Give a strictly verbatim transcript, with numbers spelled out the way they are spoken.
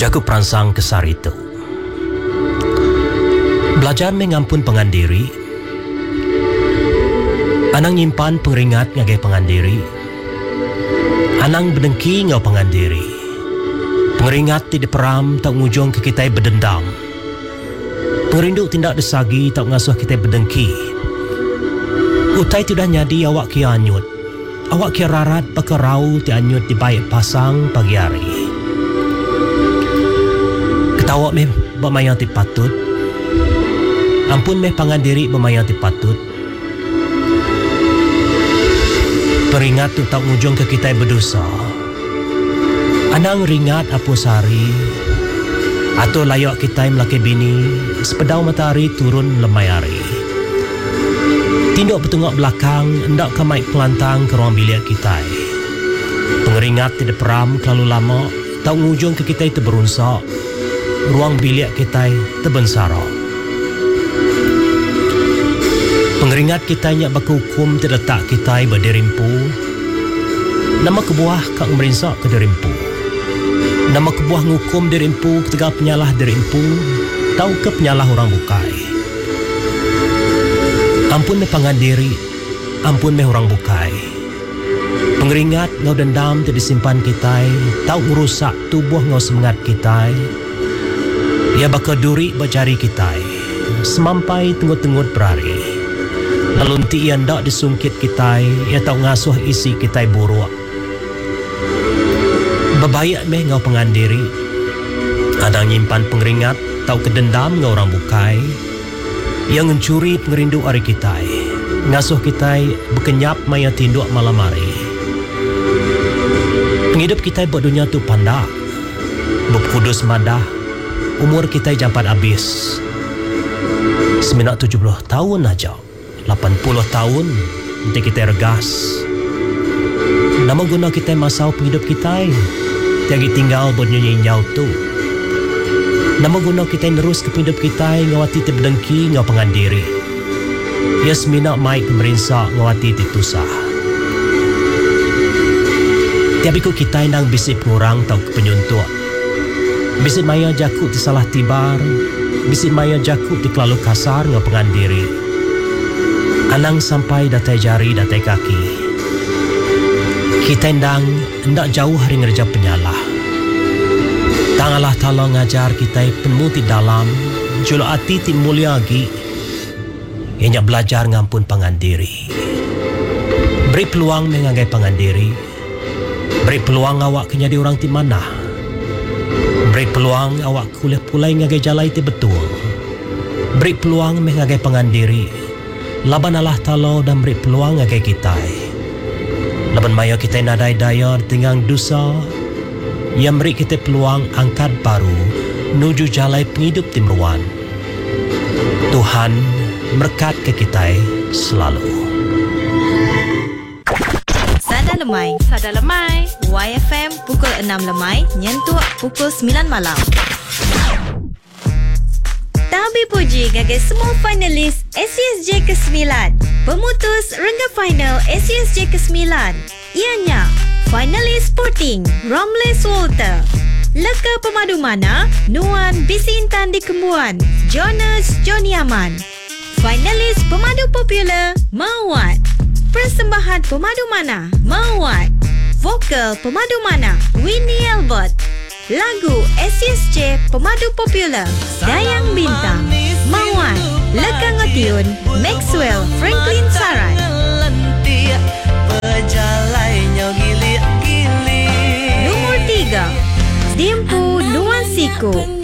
Aku perangsang kesar itu. Belajar mengampun pengandiri. Anang nyimpan pengeringat ngagai pengandiri. Anang berdengki ngau pengandiri. Pengeringat tidak peram tak ngujung ke kita berdendam. Perindu tindak desagi tak ngasuh kita berdengki. Utai tidak nyadi awak kia anyut. Awak kia rarat pakarau ti anyut di baik pasang pagi hari. Ketawa meh bermayang ti patut. Ampun meh pangandiri bermayang ti patut. Peringat tu tak ngujung ke kita berdosa. Anang ringat apa sari. Atau layak kita melaki bini sepedau matahari turun lemai hari. Tinduk bertengok belakang hendak ke maik pelantang ke ruang bilik kita. Pengeringat tidak peram terlalu lama tak ngujung ke kita itu berunsak. Ruang bilik kita terbensara. Pengeringat kita nyak berhukum terletak kita berderimpu. Nama kebuah kak merinsak ke derimpu. Nama kebuah ngukum derimpu ketika penyalah derimpu. Tahu ke penyalah orang bukai. Ampun meh pangandiri. Ampun meh orang bukai. Pengeringat ngau dendam tidak disimpan kita. Tahu merusak tubuh ngau semangat kita. Ia bakal duri berjari kita. Semampai tenggut-tenggut berari. Lalu nanti ia ndak disungkit kita. Ia tahu ngasuh isi kita buruk. Bebayak meh ngau pengandiri. Ada nyimpan pengeringat. Tahu kedendam ngau orang bukai. Yang mencuri pengerindu hari kita. Ngasuh kita berkenyap maya tinduk malam hari. Penghidup kita buat dunia tu pandak. Berkudus madah. Umur kita jampat habis. Seminat tujuh puluh tahun aja. lapan puluh tahun nanti kita regas. Nama guna kita masau penghidup kita. Tiagi tinggal bernyanyi nyau tu. Nama guna kita nerus ke penghidup kita ngawati terdengki ngau pengandiri. Ya semina maik pemerintah ngawati titusah. Tiap ikut kita nang bisip ngurang tau ke penyuntuk. Bisip maya jakut di salah tibar. Bisip maya jakut di kelalu kasar ngau pengandiri. Anang sampai datai jari datai kaki. Kita ndang hendak jauh hari ngerja penyalah. Tangalah tala ngajar kita penuti dalam. Julu hati ti mulia lagi. Ianya belajar ngampun pangandiri. Beri peluang mengagai pangandiri. Beri peluang awak kenyadi orang ti mana. Beri peluang awak kuliah pulai ngagai jalai ti betul. Beri peluang mengagai pangandiri. Laban Allah Ta'ala dan beri peluang agai kita. Laban maya kita nadai daya tinggang dosa. Yang beri kita peluang angkat baru nuju jalai penghidup timruan. Tuhan berkat ke kita selalu. Sada Lemai, Sada Lemai, Y F M pukul enam lemai, nyentuh pukul sembilan malam. Tabi puji gagai semua finalis S C S J ke sembilan. Pemutus rengga final S C S J ke sembilan. Ianya finalis Sporting Romles Walter, Leka Pemadu Mana Nuan Bisi Intan di Kembuan Jonas Joniaman. Finalis Pemadu Popular Mawat. Persembahan Pemadu Mana Mawat. Vokal Pemadu Mana Winnie Albert. Lagu S C S J Pemadu Popular Dayang Bintang Mawat. Leka Ngotiun Maxwell Franklin Sarat. Nomor tiga Dimpu Nuan Siku